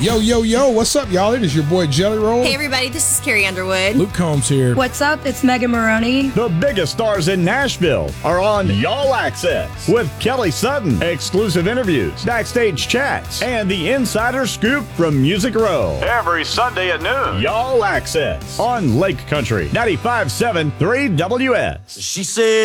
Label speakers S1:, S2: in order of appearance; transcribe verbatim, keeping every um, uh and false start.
S1: Yo, yo, yo, what's up, y'all? It is your boy Jelly Roll.
S2: Hey, everybody, this is Carrie Underwood.
S1: Luke Combs here.
S3: What's up? It's Megan Maroney.
S4: The biggest stars in Nashville are on Y'all Access with Kelly Sutton. Exclusive interviews, backstage chats, and the insider scoop from Music Row. Every Sunday at noon. Y'all Access on Lake Country ninety-five point seven three W S.
S5: She said